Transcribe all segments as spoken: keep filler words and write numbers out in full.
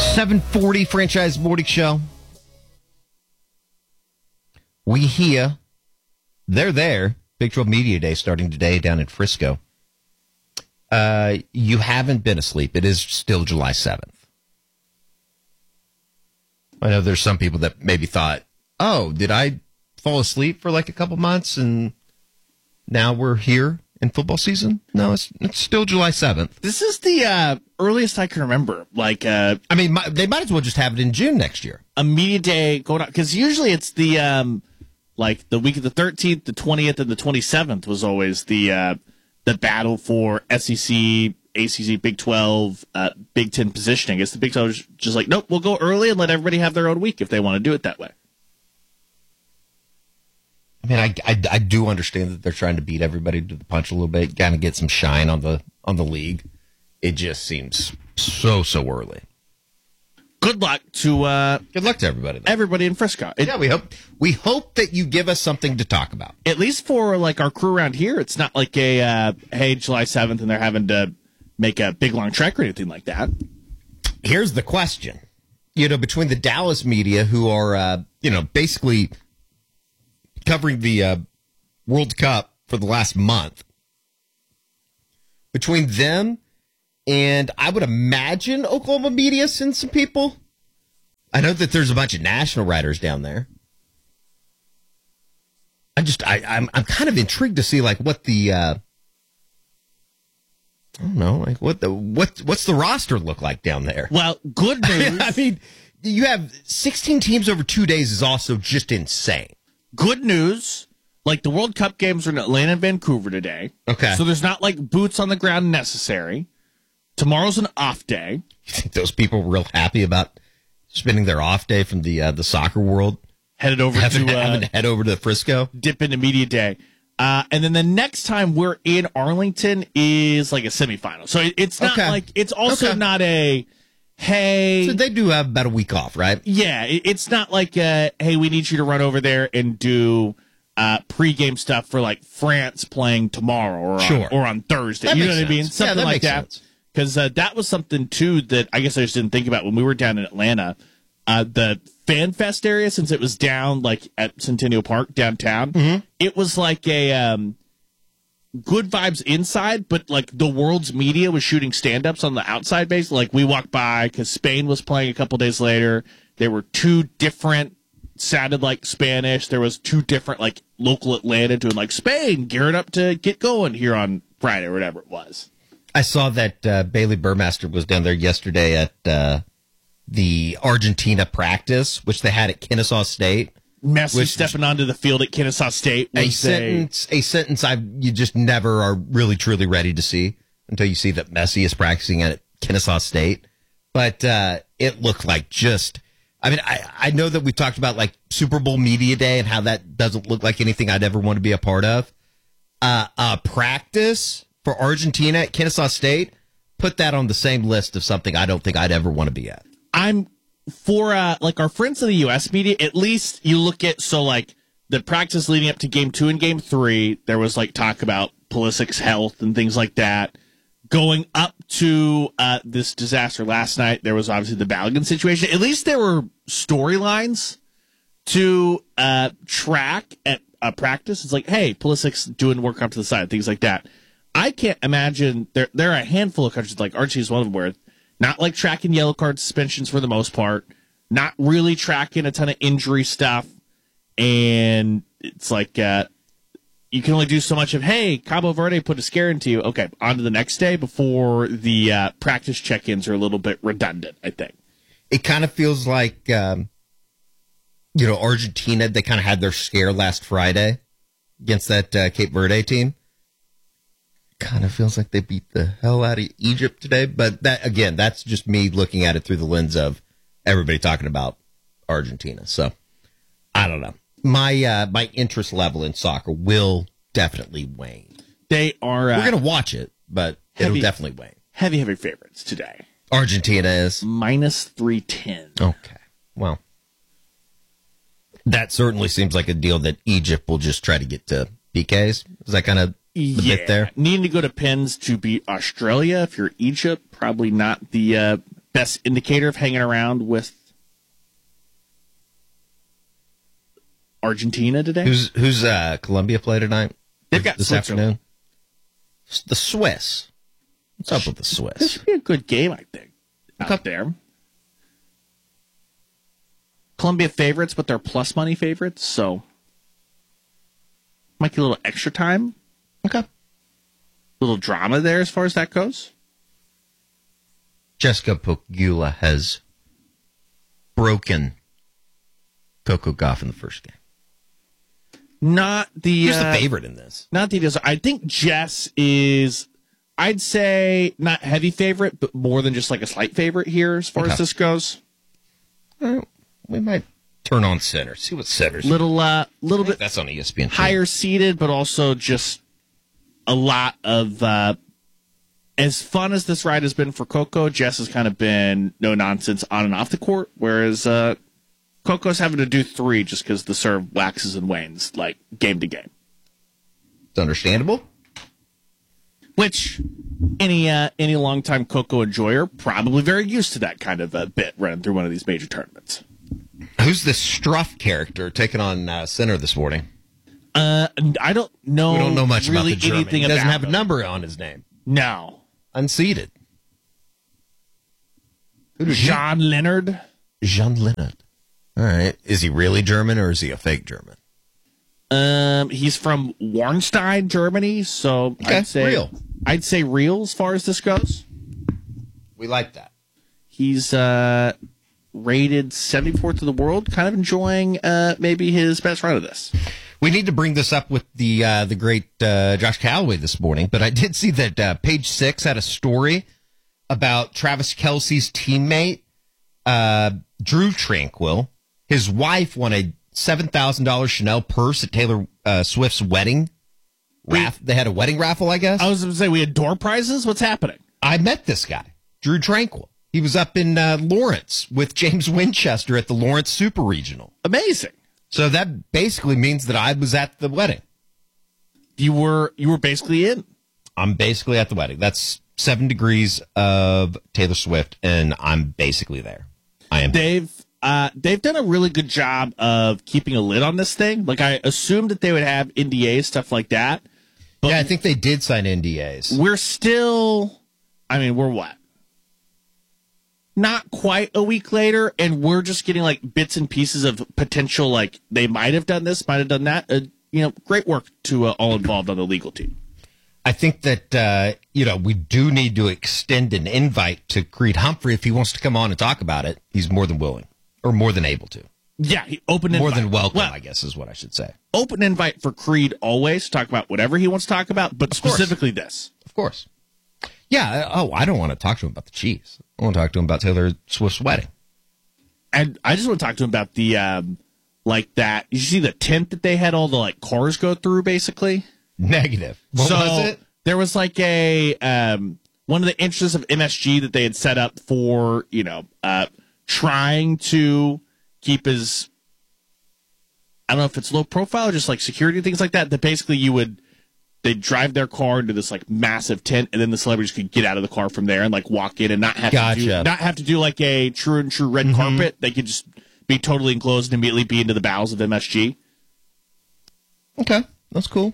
seven forty Franchise Morning Show. We here. They're there. Big twelve Media Day starting today down in Frisco. Uh, you haven't been asleep. It is still July seventh. I know there's some people that maybe thought, oh, did I fall asleep for like a couple months and now we're here in football season? No, it's, it's still July seventh. This is the uh, earliest I can remember. Like, uh, I mean, my, they might as well just have it in June next year. A media day going on. Because usually it's the, um, like, the week of the thirteenth, the twentieth, and the twenty-seventh was always the uh, the battle for S E C, A C C, Big twelve, uh, Big Ten positioning. I guess the Big twelve is just like, nope, we'll go early and let everybody have their own week if they want to do it that way. I mean, I, I, I do understand that they're trying to beat everybody to the punch a little bit, kind of get some shine on the on the league. It just seems so, so early. Good luck to uh, good luck to everybody. Though. Everybody in Frisco. It, yeah, we hope we hope that you give us something to talk about. At least for like our crew around here, it's not like a uh, hey July seventh and they're having to make a big long trek or anything like that. Here's the question: you know, between the Dallas media, who are uh, you know basically covering the uh, World Cup for the last month, between them. And I would imagine Oklahoma media sends some people. I know that there's a bunch of national writers down there. I just, I, I'm, I'm kind of intrigued to see like what the, uh, I don't know, like what the, what, what's the roster look like down there? Well, good news. I mean, you have sixteen teams over two days is also just insane. Good news. Like the World Cup games are in Atlanta and Vancouver today. Okay. So there's not like boots on the ground necessary. Tomorrow's an off day. You think those people were real happy about spending their off day from the uh, the soccer world? Headed over having, to uh, having to head over to Frisco, dip into media day, uh, and then the next time we're in Arlington is like a semifinal. So it, it's not okay. like it's also okay. not a hey. So they do have about a week off, right? Yeah, it, it's not like a, hey, we need you to run over there and do uh, pregame stuff for like France playing tomorrow or sure. on, or on Thursday. That you know makes what I mean? sense. Something yeah, that like makes that. Sense. Because uh, that was something, too, that I guess I just didn't think about when we were down in Atlanta. Uh, the Fan Fest area, since it was down, like, at Centennial Park downtown, mm-hmm. it was like a um, good vibes inside, but, like, the world's media was shooting stand-ups on the outside base. Like, we walked by because Spain was playing a couple days later. There were two different, sounded like Spanish. There was two different, like, local Atlanta doing, like, Spain, gearing up to get going here on Friday or whatever it was. I saw that uh, Bailey Burmaster was down there yesterday at uh, the Argentina practice, which they had at Kennesaw State. Messi which, stepping onto the field at Kennesaw State was a sentence. A, a sentence I you just never are really truly ready to see until you see that Messi is practicing at Kennesaw State. But uh, it looked like just. I mean, I, I know that we talked about like Super Bowl Media Day and how that doesn't look like anything I'd ever want to be a part of. Uh, uh, practice. For Argentina at Kennesaw State, put that on the same list of something I don't think I'd ever want to be at. I'm for uh, like our friends in the U S media. At least you look at so like the practice leading up to game two and game three. There was like talk about Pulisic's health and things like that. Going up to uh, this disaster last night, there was obviously the Balogun situation. At least there were storylines to uh, track at uh, practice. It's like, hey, Pulisic's doing work off to the side, things like that. I can't imagine there there are a handful of countries like Argentina is one of them where not like tracking yellow card suspensions for the most part, not really tracking a ton of injury stuff, and it's like uh, you can only do so much of hey, Cabo Verde put a scare into you. Okay, on to the next day before the uh, practice check-ins are a little bit redundant. I think it kind of feels like um, you know Argentina. They kind of had their scare last Friday against that uh, Cape Verde team. Kind of feels like they beat the hell out of Egypt today. But that again, that's just me looking at it through the lens of everybody talking about Argentina. So I don't know. My uh, my interest level in soccer will definitely wane. They are. Uh, We're going to watch it, but heavy, it'll definitely wane. Heavy, heavy favorites today. Argentina is minus three ten. Okay. Well, that certainly seems like a deal that Egypt will just try to get to P Ks. Is that kind of the yeah. bit there? Needing to go to pins to beat Australia if you're Egypt, probably not the uh, best indicator of hanging around with Argentina today. Who's who's uh, Colombia play tonight? They've got this afternoon. The Swiss. What's up with the Swiss? This should be a good game, I think. Out Okay. there. Colombia favorites, but they're plus money favorites, so might get a little extra time. Okay. Little drama there as far as that goes. Jessica Pegula has broken Coco Gauff in the first game. Not the Who's uh, the favorite in this? Not the I think Jess is, I'd say, not heavy favorite, but more than just like a slight favorite here as far Okay. as this goes. Uh, we might turn on center. See what center's. Little, uh, little bit That's on E S P N. higher seated, but also just a lot of. Uh, as fun as this ride has been for Coco, Jess has kind of been no nonsense on and off the court, whereas uh, Coco's having to do three just because the serve waxes and wanes like game to game. It's understandable. Which any uh, any longtime Coco enjoyer probably very used to that kind of uh, bit running through one of these major tournaments. Who's this Struff character taking on uh, center this morning? Uh, I don't know. We don't know much really about the German. anything He doesn't about have a him. number on his name. No. Unseated. Who did he- John Leonard. Jean Leonard. All right. Is he really German or is he a fake German? Um, he's from Warnstein, Germany. So Okay, I'd say real. I'd say real as far as this goes. We like that. He's uh rated seventy-fourth in the world. Kind of enjoying uh maybe his best run of this. We need to bring this up with the uh, the great uh, Josh Calloway this morning, but I did see that uh, Page Six had a story about Travis Kelce's teammate, uh, Drew Tranquil. His wife won a seven thousand dollars Chanel purse at Taylor uh, Swift's wedding. Raff- they had a wedding raffle, I guess. I was going to say we had door prizes. What's happening? I met this guy, Drew Tranquil. He was up in uh, Lawrence with James Winchester at the Lawrence Super Regional. Amazing. So that basically means that I was at the wedding. You were you were basically in. I'm basically at the wedding. That's seven degrees of Taylor Swift, and I'm basically there. I am. They've uh, they've done a really good job of keeping a lid on this thing. Like I assumed that they would have N D As, stuff like that. But Yeah, I think they did sign N D As. we're still. I mean, we're what? Not quite a week later, and we're just getting like bits and pieces of potential. Like they might have done this, might have done that. Uh, you know, great work to uh, all involved on the legal team. I think that, uh, you know, we do need to extend an invite to Creed Humphrey. If he wants to come on and talk about it, he's more than willing, or more than able to. Yeah, he open More invite. than welcome, Well, I guess is what I should say. open invite for Creed always to talk about whatever he wants to talk about, but course. specifically this. Of course. Yeah. uh, Oh, I don't want to talk to him about the Chiefs. I want to talk to him about Taylor Swift's wedding. And I just want to talk to him about the um, like that. You see the tent that they had all the like cars go through, basically. Negative. What so was it? there was like a um, one of the interests of M S G that they had set up for you know uh, trying to keep his. I don't know if it's low profile or just like security and things like that. That basically you would they'd drive their car into this like massive tent, and then the celebrities could get out of the car from there and like walk in and not have to do, Gotcha. not have to do like a true and true red Mm-hmm. carpet. They could just be totally enclosed and immediately be into the bowels of M S G. Okay. That's cool.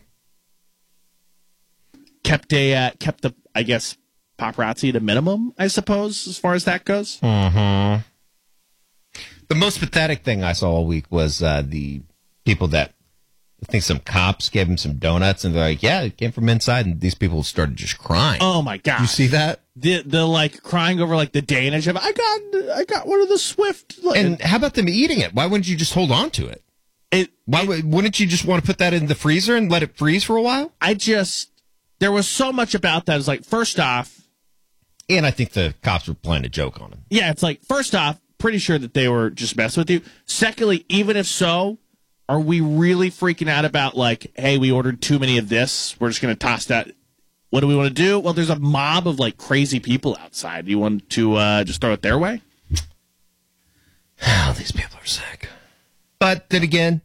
Kept a uh, kept the I guess paparazzi at a minimum, I suppose, as far as that goes. The most pathetic thing I saw all week was uh, the people that I think some cops gave them some donuts, and they're like, "Yeah, it came from inside," and these people started just crying. Oh my god! You see that? the the like crying over like the Danish. of, I got I got one of the Swift. Like, And how about them eating it? Why wouldn't you just hold on to it? it, Why would, wouldn't you just want to put that in the freezer and let it freeze for a while? I just there was so much about that. It's like first off, And I think the cops were playing a joke on him. yeah, it's like first off, pretty sure that they were just messing with you. Secondly, even if so, are we really freaking out about like, hey, we ordered too many of this? We're just going to toss that. What do we want to do? Well, there's a mob of like crazy people outside. You want to uh, just throw it their way? Oh, these people are sick. But then again,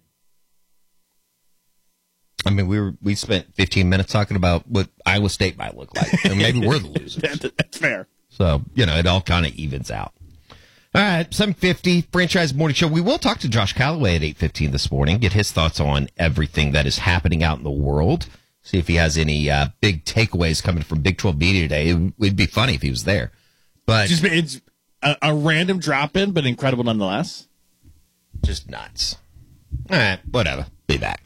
I mean, we were we spent fifteen minutes talking about what Iowa State might look like, and maybe we're the losers. That- That's fair. So, you know, it all kind of evens out. All right, seven fifty, Franchise Morning Show. We will talk to Josh Calloway at eight fifteen this morning, get his thoughts on everything that is happening out in the world, see if he has any uh, big takeaways coming from Big twelve Media today. It would be funny if he was there. But Just, it's a, a random drop-in, but incredible nonetheless. Just nuts. All right, whatever. Be back.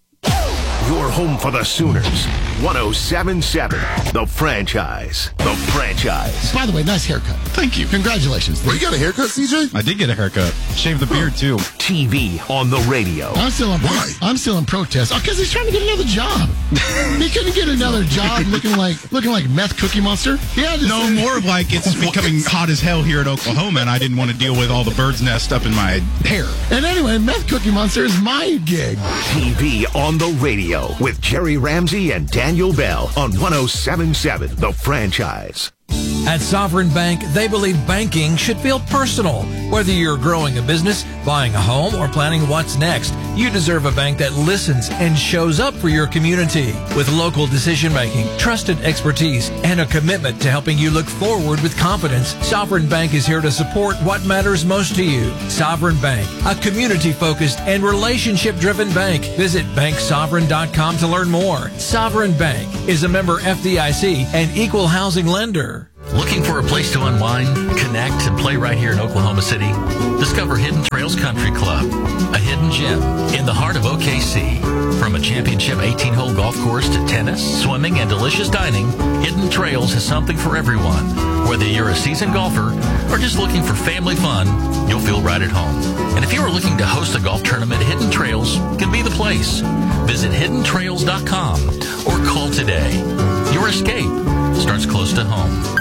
Your home for the Sooners. one oh seven point seven. The Franchise. The Franchise. By the way, nice haircut. Thank you. Congratulations. Well, you got a haircut, C J? I did get a haircut. Shaved the beard, too. T V on the radio. I'm still in, Why? I'm still in protest. Oh, because he's trying to get another job. He couldn't get another job looking like looking like meth Cookie Monster. Yeah, No, more of like it's becoming hot as hell here at Oklahoma, and I didn't want to deal with all the bird's nest up in my hair. And anyway, meth Cookie Monster is my gig. T V on the radio with Jerry Ramsey and Daniel Bell on one oh seven point seven The Franchise. At Sovereign Bank, they believe banking should feel personal. Whether you're growing a business, buying a home, or planning what's next, you deserve a bank that listens and shows up for your community. With local decision-making, trusted expertise, and a commitment to helping you look forward with confidence, Sovereign Bank is here to support what matters most to you. Sovereign Bank, a community-focused and relationship-driven bank. Visit bank sovereign dot com to learn more. Sovereign Bank is a member F D I C and equal housing lender. Looking for a place to unwind, connect, and play right here in Oklahoma City? Discover Hidden Trails Country Club, a hidden gem in the heart of O K C. From a championship eighteen-hole golf course to tennis, swimming, and delicious dining, Hidden Trails has something for everyone. Whether you're a seasoned golfer or just looking for family fun, you'll feel right at home. And if you are looking to host a golf tournament, Hidden Trails can be the place. Visit hidden trails dot com or call today. Your escape starts close to home.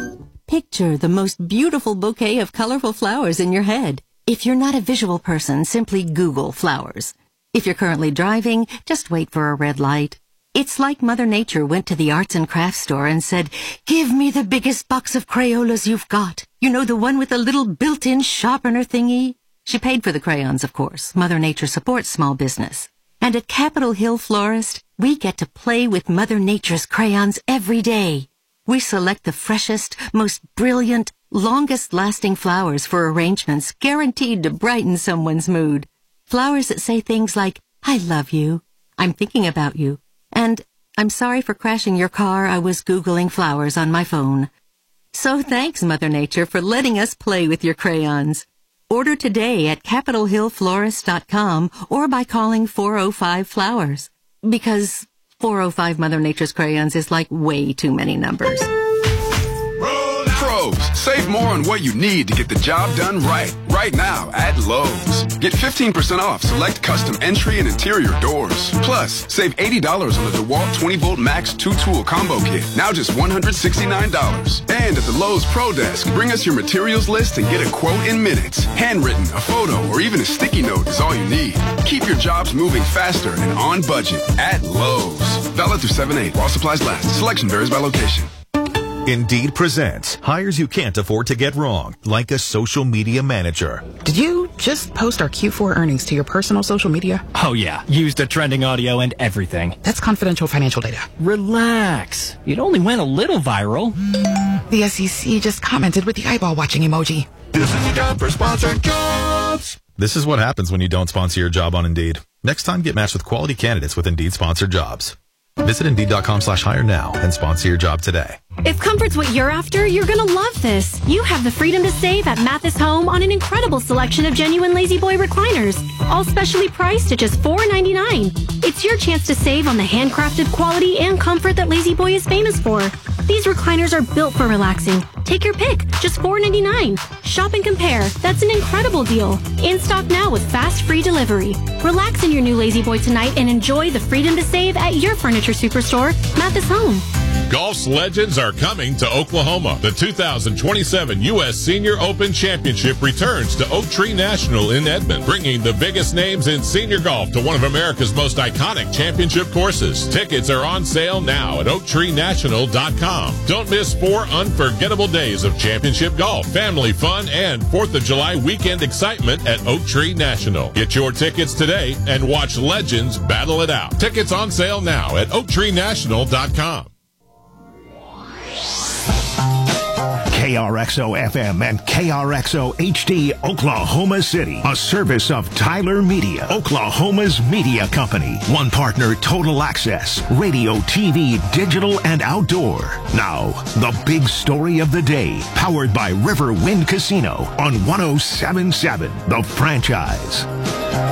Picture the most beautiful bouquet of colorful flowers in your head. If you're not a visual person, simply Google flowers. If you're currently driving, just wait for a red light. It's like Mother Nature went to the arts and crafts store and said, "Give me the biggest box of Crayolas you've got. You know, the one with the little built-in sharpener thingy?" She paid for the crayons, of course. Mother Nature supports small business. And at Capitol Hill Florist, we get to play with Mother Nature's crayons every day. We select the freshest, most brilliant, longest-lasting flowers for arrangements guaranteed to brighten someone's mood. Flowers that say things like, "I love you," "I'm thinking about you," and "I'm sorry for crashing your car, I was Googling flowers on my phone." So thanks, Mother Nature, for letting us play with your crayons. Order today at capitol hill florist dot com or by calling four oh five flowers. Because four oh five Mother Nature's crayons is like way too many numbers. Pros, save more on what you need to get the job done right. Right now at Lowe's. Get fifteen percent off select custom entry and interior doors. Plus, save eighty dollars on the DeWalt twenty volt Max two tool combo kit. Now just one hundred sixty-nine dollars. And at the Lowe's Pro Desk, bring us your materials list and get a quote in minutes. Handwritten, a photo, or even a sticky note is all you need. Keep your jobs moving faster and on budget at Lowe's. Valid through seven eight while supplies last. Selection varies by location. Indeed presents hires you can't afford to get wrong, like a social media manager. Did you just post our Q four earnings to your personal social media? Oh yeah, used the trending audio and everything. That's confidential financial data. Relax. It only went a little viral. The S E C just commented with the eyeball watching emoji. This is the job for sponsored jobs. This is what happens when you don't sponsor your job on Indeed. Next time, get matched with quality candidates with Indeed sponsored jobs. Visit Indeed.com slash hire now and sponsor your job today. If comfort's what you're after, you're going to love this. You have the freedom to save at Mathis Home on an incredible selection of genuine Lazy Boy recliners, all specially priced at just four ninety-nine. It's your chance to save on the handcrafted quality and comfort that Lazy Boy is famous for. These recliners are built for relaxing. Take your pick, just four ninety-nine. Shop and compare. That's an incredible deal. In stock now with fast free delivery. Relax in your new Lazy Boy tonight and enjoy the freedom to save at your furniture superstore, Mathis Home. Golf's legends are coming to Oklahoma. The two thousand twenty-seven U S Senior Open Championship returns to Oak Tree National in Edmond, bringing the biggest names in senior golf to one of America's most iconic championship courses. Tickets are on sale now at oak tree national dot com. Don't miss four unforgettable days of championship golf, family fun, and fourth of July weekend excitement at Oak Tree National. Get your tickets today and watch legends battle it out. Tickets on sale now at oak tree national dot com. K R X O F M and K R X O H D Oklahoma City, a service of Tyler Media, Oklahoma's media company. One partner, Total Access, radio, T V, digital, and outdoor. Now, the big story of the day, powered by River Wind Casino on one oh seven point seven, The Franchise.